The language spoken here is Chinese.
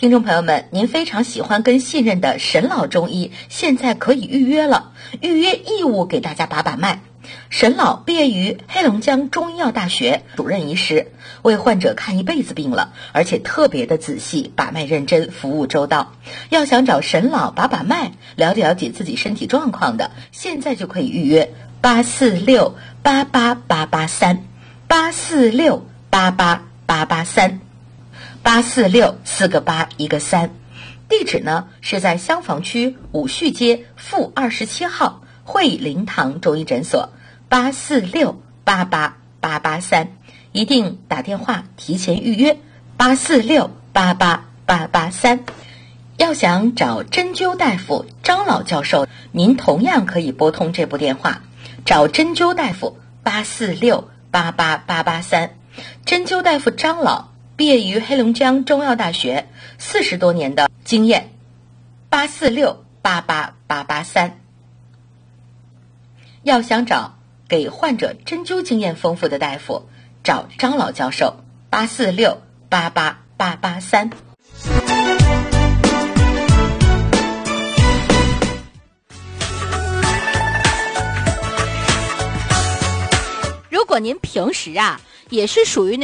听众朋友们，您非常喜欢跟信任的沈老中医，现在可以预约了，预约义务给大家把把脉。沈老毕业于黑龙江中医药大学，主任医师，为患者看一辈子病了，而且特别的仔细，把脉认真，服务周到。要想找沈老把把脉，了解自己身体状况的，现在就可以预约846-88883，846-88883。846 4个8一个3，地址呢是在襄坊区武序街负27号汇灵堂中医诊所，846-88883，一定打电话提前预约846-88883。要想找针灸大夫张老教授，您同样可以拨通这部电话，找针灸大夫846-88883。针灸大夫张老毕业于黑龙江中药大学，40多年的经验，846-88883。要想找给患者针灸经验丰富的大夫，找张老教授，846-88883。 如果您平时也是属于那